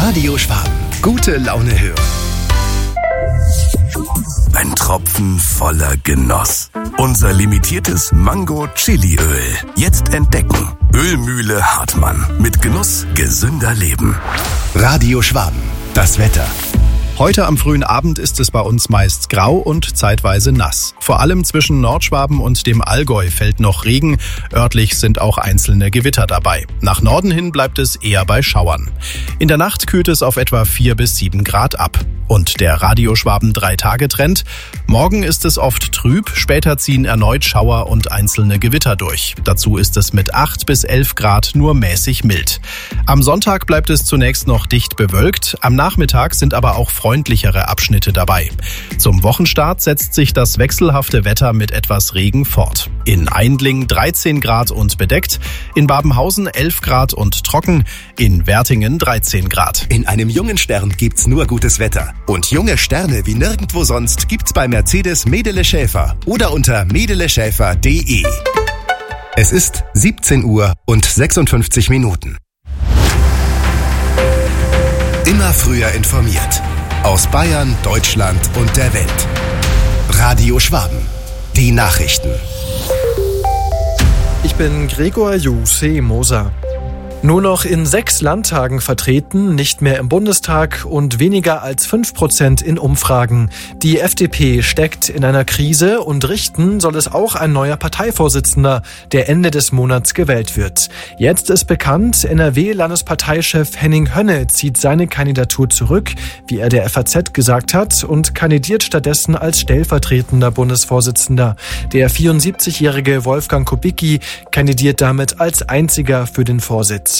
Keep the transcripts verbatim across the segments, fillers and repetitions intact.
Radio Schwaben. Gute Laune hören. Ein Tropfen voller Genuss. Unser limitiertes Mango-Chili-Öl. Jetzt entdecken. Ölmühle Hartmann. Mit Genuss gesünder Leben. Radio Schwaben. Das Wetter. Heute am frühen Abend ist es bei uns meist grau und zeitweise nass. Vor allem zwischen Nordschwaben und dem Allgäu fällt noch Regen. Örtlich sind auch einzelne Gewitter dabei. Nach Norden hin bleibt es eher bei Schauern. In der Nacht kühlt es auf etwa vier bis sieben Grad ab. Und der Radio Schwaben drei Tage Trend. Morgen ist es oft trüb, später ziehen erneut Schauer und einzelne Gewitter durch. Dazu ist es mit acht bis elf Grad nur mäßig mild. Am Sonntag bleibt es zunächst noch dicht bewölkt. Am Nachmittag sind aber auch freundlichere Abschnitte dabei. Zum Wochenstart setzt sich das wechselhafte Wetter mit etwas Regen fort. In Aindling dreizehn Grad und bedeckt, in Babenhausen elf Grad und trocken, in Wertingen dreizehn Grad. In einem jungen Stern gibt's nur gutes Wetter. Und junge Sterne wie nirgendwo sonst gibt's bei Mercedes Medele Schäfer oder unter medele schäfer punkt de. Es ist siebzehn Uhr und sechsundfünfzig Minuten. Immer früher informiert. Aus Bayern, Deutschland und der Welt. Radio Schwaben. Die Nachrichten. Ich bin Gregor Juse Moser. Nur noch in sechs Landtagen vertreten, nicht mehr im Bundestag und weniger als fünf Prozent in Umfragen. Die F D P steckt in einer Krise und richten soll es auch ein neuer Parteivorsitzender, der Ende des Monats gewählt wird. Jetzt ist bekannt, N R W-Landesparteichef Henning Hönnne zieht seine Kandidatur zurück, wie er der F A Z gesagt hat, und kandidiert stattdessen als stellvertretender Bundesvorsitzender. Der vierundsiebzigjährige Wolfgang Kubicki kandidiert damit als einziger für den Vorsitz.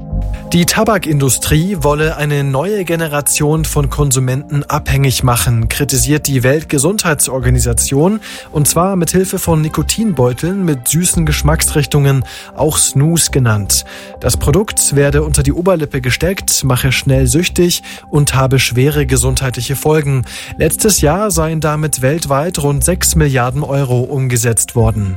Die Tabakindustrie wolle eine neue Generation von Konsumenten abhängig machen, kritisiert die Weltgesundheitsorganisation, und zwar mit Hilfe von Nikotinbeuteln mit süßen Geschmacksrichtungen, auch Snus genannt. Das Produkt werde unter die Oberlippe gesteckt, mache schnell süchtig und habe schwere gesundheitliche Folgen. Letztes Jahr seien damit weltweit rund sechs Milliarden Euro umgesetzt worden.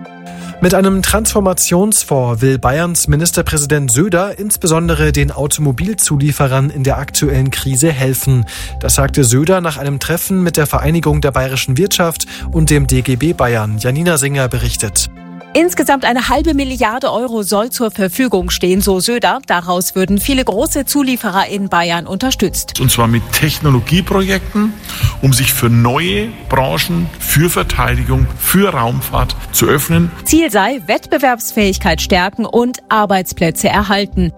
Mit einem Transformationsfonds will Bayerns Ministerpräsident Söder insbesondere den Automobilzulieferern in der aktuellen Krise helfen. Das sagte Söder nach einem Treffen mit der Vereinigung der bayerischen Wirtschaft und dem D G B Bayern. Janina Singer berichtet. Insgesamt eine halbe Milliarde Euro soll zur Verfügung stehen, so Söder. Daraus würden viele große Zulieferer in Bayern unterstützt. Und zwar mit Technologieprojekten, um sich für neue Branchen, für Verteidigung, für Raumfahrt zu öffnen. Ziel sei Wettbewerbsfähigkeit stärken und Arbeitsplätze erhalten.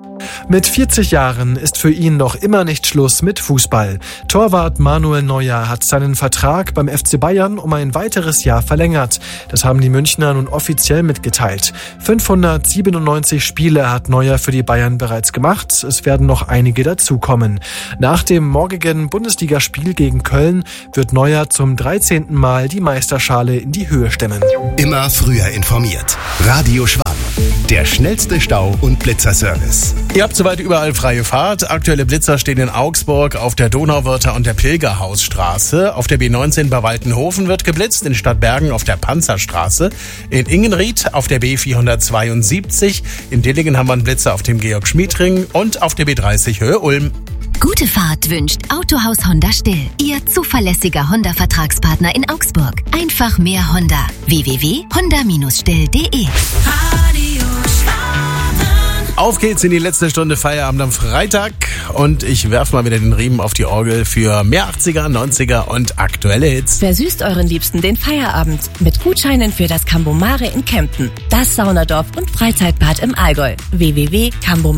Mit vierzig Jahren ist für ihn noch immer nicht Schluss mit Fußball. Torwart Manuel Neuer hat seinen Vertrag beim F C Bayern um ein weiteres Jahr verlängert. Das haben die Münchner nun offiziell mitgeteilt. fünfhundertsiebenundneunzig Spiele hat Neuer für die Bayern bereits gemacht. Es werden noch einige dazukommen. Nach dem morgigen Bundesligaspiel gegen Köln wird Neuer zum dreizehnten Mal die Meisterschale in die Höhe stemmen. Immer früher informiert. Radio Schwaben. Der schnellste Stau- und Blitzerservice. Ihr habt soweit überall freie Fahrt. Aktuelle Blitzer stehen in Augsburg auf der Donauwörther und der Pilgerhausstraße. Auf der B neunzehn bei Waltenhofen wird geblitzt, in Stadtbergen auf der Panzerstraße. In Ingenried auf der B vierhundertzweiundsiebzig. In Dillingen haben wir einen Blitzer auf dem Georg-Schmied-Ring und auf der B dreißig Höhe Ulm. Gute Fahrt wünscht Autohaus Honda Still. Ihr zuverlässiger Honda-Vertragspartner in Augsburg. Einfach mehr Honda. w w w punkt honda Bindestrich still punkt de. Auf geht's in die letzte Stunde Feierabend am Freitag und ich werf mal wieder den Riemen auf die Orgel für mehr achtziger, neunziger und aktuelle Hits. Versüßt euren Liebsten den Feierabend mit Gutscheinen für das Cambomare in Kempten, das Saunadorf und Freizeitbad im Allgäu. w w w punkt cambomare